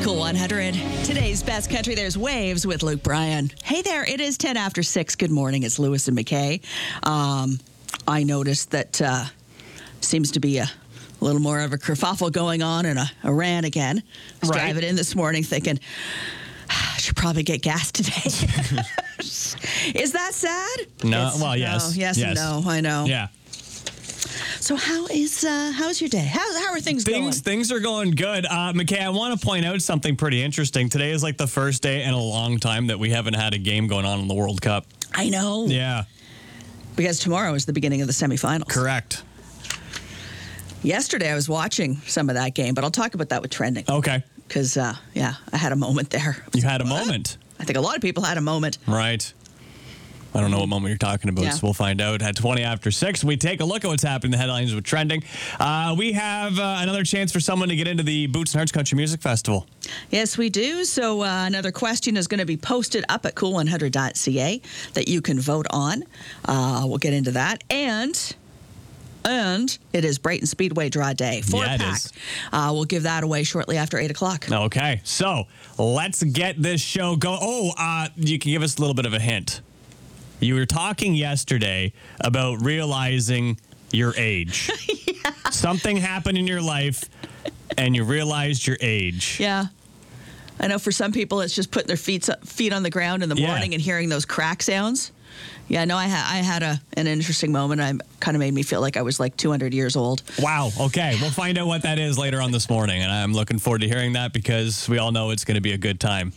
Cool 100. Today's best country. There's Waves with Luke Bryan. Hey there. It is 10 after 6. Good morning. It's Lewis and McKay. I noticed that seems to be a little more of a kerfuffle going on in Iran again. I was driving in this morning thinking, I should probably get gas today. Is that sad? No. Well, yes. No, yes and no. I know. Yeah. So how's your day? How are things going? Things are going good. McKay, I want to point out something pretty interesting. Today is like the first day in a long time that we haven't had a game going on in the World Cup. I know. Yeah. Because tomorrow is the beginning of the semifinals. Correct. Yesterday I was watching some of that game, but I'll talk about that with trending. Okay. Because, I had a moment there. You had a moment. I think a lot of people had a moment. Right. I don't know what moment you're talking about, so we'll find out at 20 after 6. We take a look at what's happening in the headlines with trending. We have another chance for someone to get into the Boots and Hearts Country Music Festival. Yes, we do. So another question is going to be posted up at cool100.ca that you can vote on. We'll get into that. And it is Brayton Speedway Draw Day. 4-pack. We'll give that away shortly after 8 o'clock. Okay, so let's get this show going. You can give us a little bit of a hint. You were talking yesterday about realizing your age. Yeah. Something happened in your life, and you realized your age. Yeah. I know for some people, it's just putting their feet on the ground in the morning and hearing those crack sounds. Yeah, no, I had an interesting moment. It kind of made me feel like I was like 200 years old. Wow. Okay. We'll find out what that is later on this morning, and I'm looking forward to hearing that because we all know it's going to be a good time.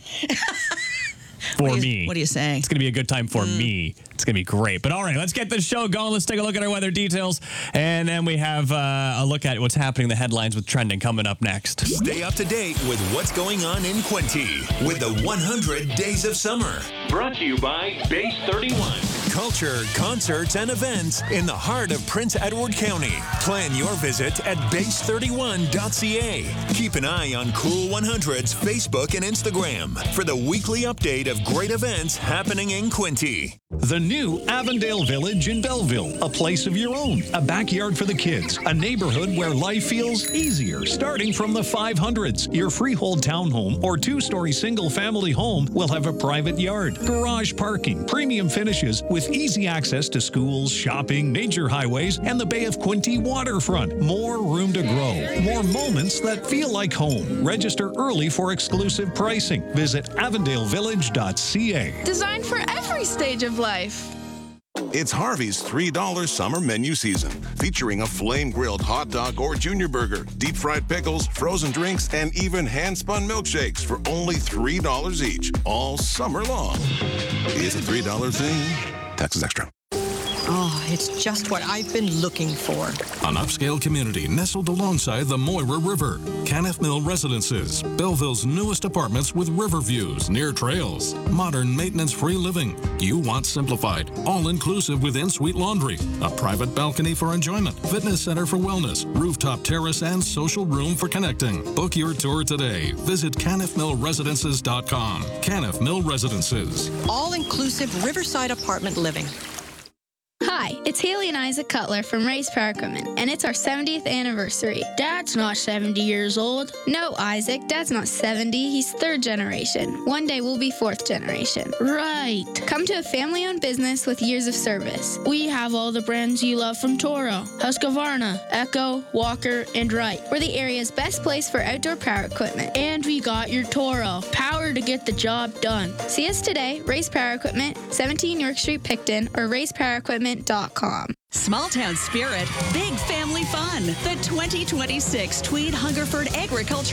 Me. What are you saying? It's going to be a good time for me. It's going to be great. But all right, let's get this show going. Let's take a look at our weather details. And then we have a look at what's happening in the headlines with trending coming up next. Stay up to date with what's going on in Quinte with the 100 Days of Summer. Brought to you by Base 31. Culture, concerts, and events in the heart of Prince Edward County. Plan your visit at base31.ca. Keep an eye on Cool 100's Facebook and Instagram for the weekly update of great events happening in Quinte. The new Avondale Village in Belleville, a place of your own, a backyard for the kids, a neighborhood where life feels easier. Starting from the 500s, your freehold townhome or two-story single-family home will have a private yard, garage parking, premium finishes with easy access to schools, shopping, major highways, and the Bay of Quinte waterfront. More room to grow, more moments that feel like home. Register early for exclusive pricing. Visit avondalevillage.ca. Designed for every stage of life. It's Harvey's $3 summer menu season, featuring a flame-grilled hot dog or junior burger, deep-fried pickles, frozen drinks, and even hand-spun milkshakes for only $3 each, all summer long. It's a $3 thing. Taxes extra. Oh, it's just what I've been looking for. An upscale community nestled alongside the Moira River. Caniff Mill Residences, Belleville's newest apartments with river views near trails. Modern maintenance-free living. You want simplified, all-inclusive with in-suite laundry. A private balcony for enjoyment. Fitness center for wellness. Rooftop terrace and social room for connecting. Book your tour today. Visit caniffmillresidences.com. Caniff Mill Residences. All-inclusive riverside apartment living. Hi, it's Haley and Isaac Cutler from Race Power Equipment, and it's our 70th anniversary. Dad's not 70 years old. No, Isaac, Dad's not 70. He's third generation. One day we'll be fourth generation. Right. Come to a family-owned business with years of service. We have all the brands you love from Toro, Husqvarna, Echo, Walker, and Wright. We're the area's best place for outdoor power equipment. And we got your Toro. Power to get the job done. See us today, Race Power Equipment, 17 York Street, Picton, or racepowerequipment.com. Small town spirit, big family fun. The 2026 Tweed Hungerford Agriculture